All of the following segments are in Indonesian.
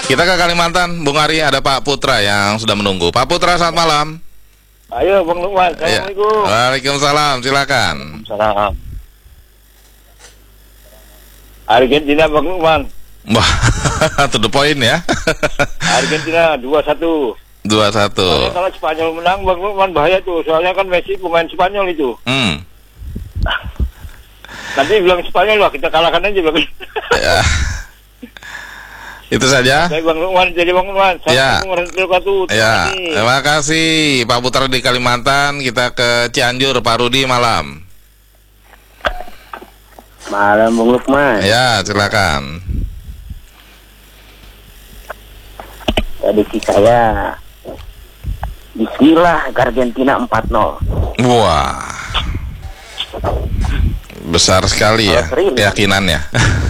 Kita ke Kalimantan, Bung Ari, ada Pak Putra yang sudah menunggu. Pak Putra, selamat malam. Ayo Bang Lukman, Assalamualaikum. Waalaikumsalam, silakan. Salam. Argentina Bang Lukman. Wah, to the point ya. Argentina 2-1. 2-1. Kalau Spanyol menang Bang Lukman bahaya tuh. Soalnya kan Messi pemain Spanyol itu. Nanti bilang Spanyol lah, kita kalahkan aja Bang. Ya. Itu saja. Baik Bang Lukman, jadi Bang Lukman. Assalamualaikum warahmatullahi wabarakatuh. Ya, terima kasih Pak Putra di Kalimantan. Kita ke Cianjur, Pak Rudi, malam. Malam Bung Lukman. Ya, silakan. Prediksi saya Bismillah Argentina 4-0. Wah, besar sekali ya keyakinannya.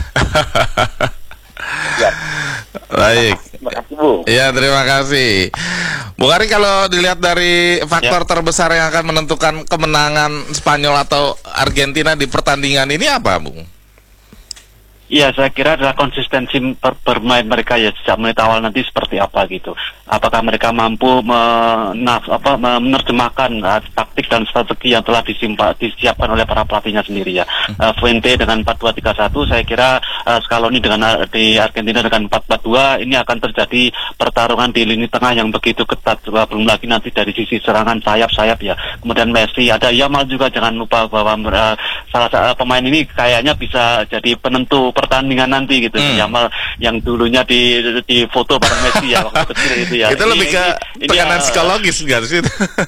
Ya. Baik. Terima kasih Bung. Ya, terima kasih Bung Ari. Kalau dilihat dari faktor terbesar yang akan menentukan kemenangan Spanyol atau Argentina di pertandingan ini apa, Bung? Iya, saya kira adalah konsistensi bermain mereka ya sejak menit awal nanti seperti apa gitu. Apakah mereka mampu menerjemahkan taktik dan strategi yang telah disiapkan oleh para pelatihnya sendiri ya. Fuente dengan 4-2-3-1, saya kira Scaloni dengan di Argentina dengan 4-4-2, ini akan terjadi pertarungan di lini tengah yang begitu ketat. Belum lagi nanti dari sisi serangan sayap-sayap ya. Kemudian Messi, ada Yamal juga, jangan lupa bahwa salah satu pemain ini kayaknya bisa jadi penentu pertandingan nanti gitu. Yamal yang dulunya di foto bareng Messi ya waktu kecil itu ya. Itu lebih ke tekanan psikologis nggak sih?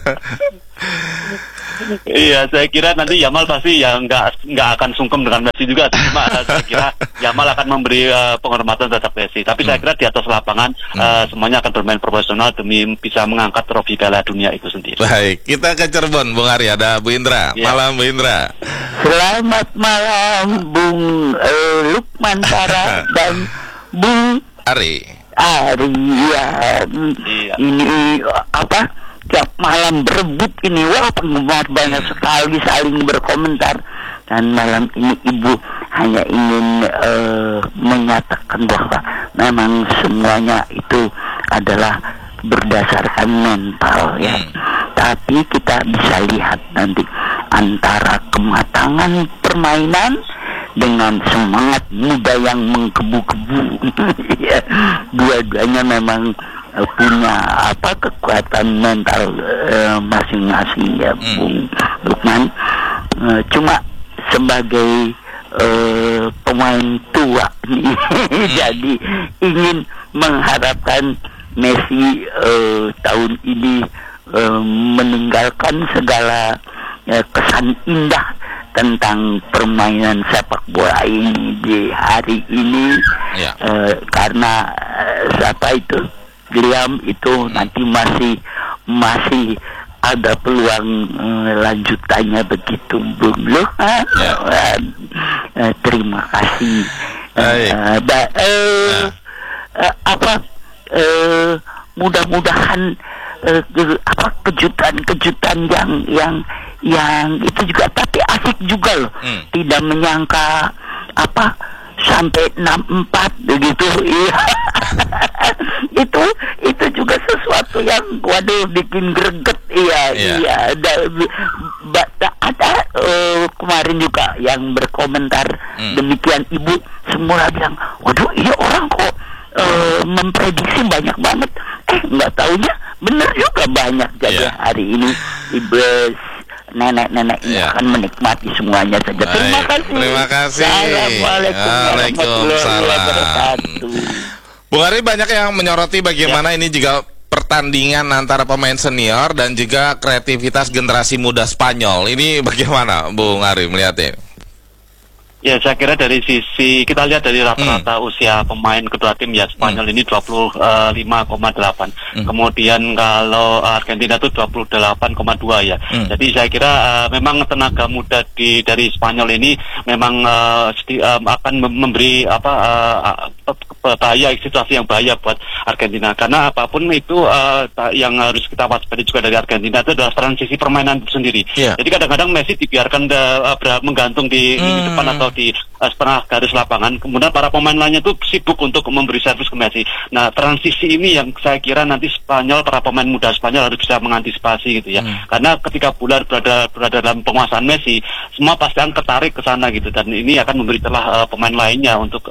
Iya, saya kira nanti Yamal pasti ya nggak akan sungkem dengan Messi juga. Cuma saya kira Yamal akan memberi penghormatan terhadap Messi. Tapi saya kira di atas lapangan semuanya akan bermain profesional demi bisa mengangkat trofi Piala Dunia itu sendiri. Baik, kita ke Cirebon, Bung Ari, ada Bu Indra. Malam Bu Indra. Selamat malam Bung Lukman Sarah dan Bung Ari. Ya. Ini apa? Tiap malam berebut ini, wah penggemar banyak sekali saling berkomentar. Dan malam ini Ibu hanya ingin menyatakan bahwa memang semuanya itu adalah berdasarkan mental ya. Tapi kita bisa lihat nanti antara kematangan permainan dengan semangat muda yang menggebu-gebu. Ya, dua-duanya memang punya kekuatan mental masing-masing ya Bung Lukman. Cuma sebagai pemain tua jadi ingin mengharapkan Messi tahun ini meninggalkan segala kesan indah tentang permainan sepak bola ini di hari ini karena William itu nanti masih ada peluang lanjutannya begitu Bung Lukman. Terima kasih. Mudah-mudahan kejutan-kejutan yang itu juga, tapi asik juga loh. Tidak menyangka sampai 6-4 begitu. Iya. itu juga sesuatu yang waduh bikin greget. Iya. Ada kemarin juga yang berkomentar demikian, Ibu semula bilang, waduh iya orang kok memprediksi banyak banget, nggak taunya bener juga banyak. Jadi hari ini Ibu nenek-nenek ini akan menikmati semuanya saja. Terima kasih. Assalamualaikum warahmatullahi wabarakatuh. Bung Ari, banyak yang menyoroti bagaimana ini juga pertandingan antara pemain senior dan juga kreativitas generasi muda Spanyol. Ini bagaimana Bung Ari melihatnya? Ya, saya kira dari sisi kita lihat dari rata-rata usia pemain kedua tim ya, Spanyol ini 25,8. Kemudian kalau Argentina itu 28,2 ya. Jadi saya kira memang tenaga muda dari Spanyol ini memang akan memberi bahaya, situasi yang bahaya buat Argentina. Karena apapun itu yang harus kita waspadai juga dari Argentina itu adalah transisi permainan itu sendiri. Jadi kadang-kadang Messi dibiarkan menggantung di lini depan atau di setengah garis lapangan, kemudian para pemain lainnya itu sibuk untuk memberi servis ke Messi. Nah, transisi ini yang saya kira nanti Spanyol, para pemain muda Spanyol harus bisa mengantisipasi gitu ya. Karena ketika bola berada dalam penguasaan Messi, semua pasti akan tertarik ke sana gitu, dan ini akan memberi celah pemain lainnya untuk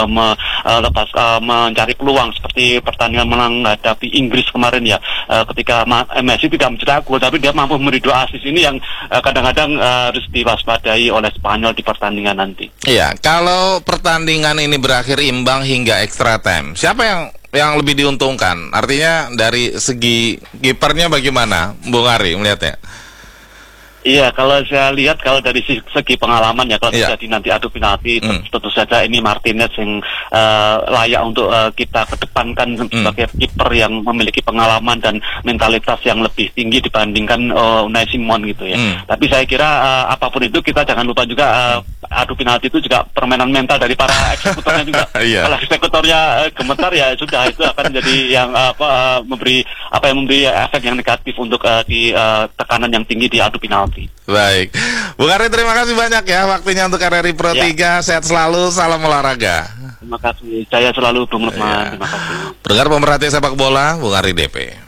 mencari peluang seperti pertandingan menghadapi Inggris kemarin ya, ketika Messi tidak mencetak gol tapi dia mampu memberi 2 assist. Ini yang kadang-kadang harus diwaspadai oleh Spanyol di pertandingan nanti. Iya, kalau pertandingan ini berakhir imbang hingga extra time, siapa yang lebih diuntungkan? Artinya dari segi kipernya bagaimana, Bung Ari melihatnya? Iya, kalau saya lihat kalau dari segi pengalaman ya, kalau terjadi nanti adu penalti, tentu saja ini Martinez yang layak untuk kita kedepankan sebagai kiper yang memiliki pengalaman dan mentalitas yang lebih tinggi dibandingkan Unai Simon gitu ya. Tapi saya kira apapun itu kita jangan lupa juga adu penalti itu juga permainan mental dari para eksekutornya juga. Kalau eksekutornya gemetar ya sudah, itu akan jadi yang memberi efek yang negatif untuk di tekanan yang tinggi di adu penalti. Baik, Bung Ari, terima kasih banyak ya waktunya untuk RRI Pro 3. Sehat selalu, salam olahraga. Terima kasih, saya selalu Bung Lukman. Terima kasih. Pendengar pemerhati sepak bola, Bung Ari DP.